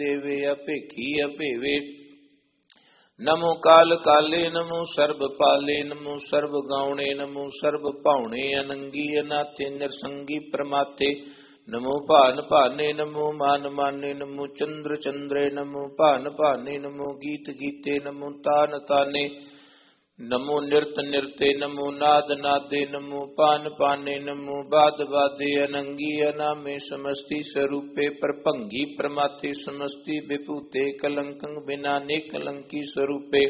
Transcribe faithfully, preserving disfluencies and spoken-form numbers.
देवे अपेखी अपेवे। नमो काल काले नमो सर्ब पाले नमो सर्ब गावणे नमो सर्ब पावणे अनंगी अनाथे निरसंगी प्रमाते। नमो भान भाने नमो मान माने नमो चंद्र चंद्रे नमो भान भाने नमो गीत गीते नमो तान ताने। नमो निरत निरते नमो नाद नादे नमो पान पाने नमो बाद बादे अनंगी अनामे समस्ति स्वरूपे प्रभंगी प्रमाथे समस्ति विभूते कलंकं बिना ने कलंकी स्वरूपे।